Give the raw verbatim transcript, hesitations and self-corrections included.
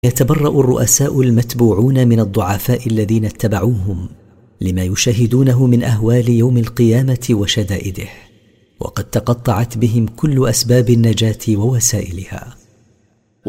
يتبرأ الرؤساء المتبوعون من الضعفاء الذين اتبعوهم لما يشاهدونه من أهوال يوم القيامة وشدائده، وقد تقطعت بهم كل أسباب النجاة ووسائلها.